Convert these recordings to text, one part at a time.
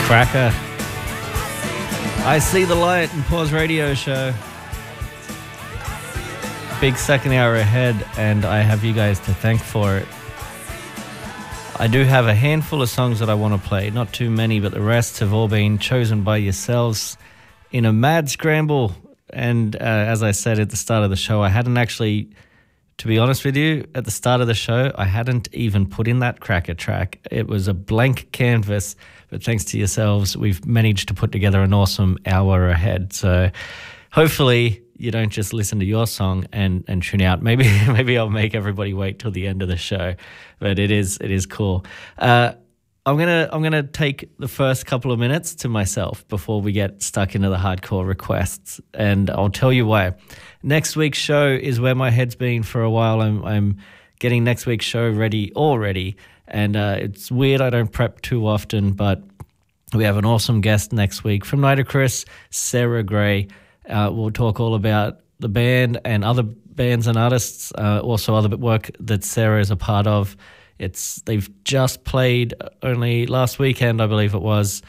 cracker. I see the light and Pause Radio Show. Big second hour ahead, and I have you guys to thank for it. I do have a handful of songs that I want to play, not too many, but the rest have all been chosen by yourselves in a mad scramble. And as I said at the start of the show, I hadn't actually, to be honest with you, at the start of the show, I hadn't even put in that cracker track. It was a blank canvas, but thanks to yourselves, we've managed to put together an awesome hour ahead. So hopefully you don't just listen to your song and tune out. Maybe I'll make everybody wait till the end of the show, but it is cool. I'm gonna take the first couple of minutes to myself before we get stuck into the hardcore requests, and I'll tell you why. Next week's show is where my head's been for a while. I'm getting next week's show ready already, and it's weird I don't prep too often, but we have an awesome guest next week from Nitocris, Sarah Gray. We'll talk all about the band and other bands and artists, also other work that Sarah is a part of. They've just played only last weekend, I believe it was,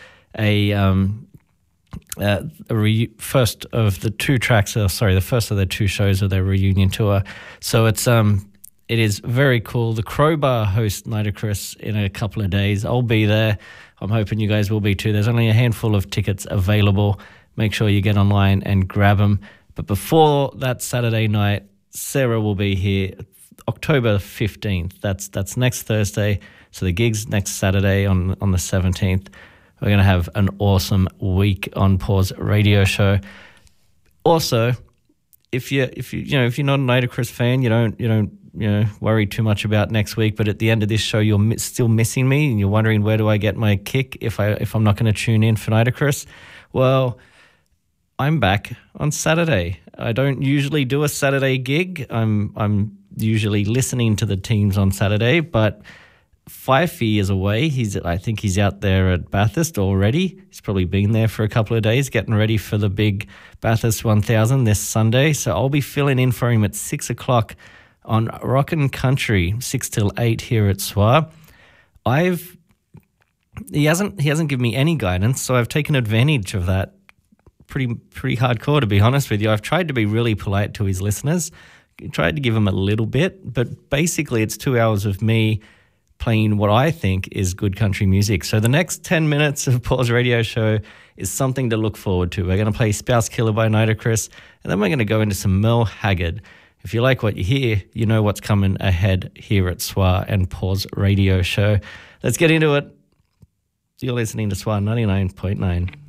first of the two tracks. The first of the two shows of their reunion tour. So it is very cool. The Crowbar host Nitocris in a couple of days. I'll be there. I'm hoping you guys will be too. There's only a handful of tickets available. Make sure you get online and grab them. But before that Saturday night, Sarah will be here. October 15th, that's next Thursday, so the gig's next Saturday on the 17th. We're going to have an awesome week on Pause Radio Show. Also, if you're not a Nitocris fan, you don't worry too much about next week, but at the end of this show you're still missing me and you're wondering where do I get my kick if I'm not going to tune in for Nitocris. Well, I'm back on Saturday. I don't usually do a Saturday gig. I'm usually listening to the teams on Saturday, but Fifey is away. I think he's out there at Bathurst already. He's probably been there for a couple of days getting ready for the big Bathurst 1000 this Sunday. So I'll be filling in for him at 6 o'clock on Rockin' Country, 6 till 8 here at SWA. He hasn't given me any guidance, so I've taken advantage of that pretty hardcore, to be honest with you. I've tried to be really polite to his listeners, tried to give him a little bit, but basically it's 2 hours of me playing what I think is good country music. So the next 10 minutes of Pause Radio Show is something to look forward to. We're going to play Spouse Killer by Nitocris, and then we're going to go into some Merle Haggard. If you like what you hear, you know what's coming ahead here at SWA and Pause Radio Show. Let's get into it. You're listening to SWA 99.9.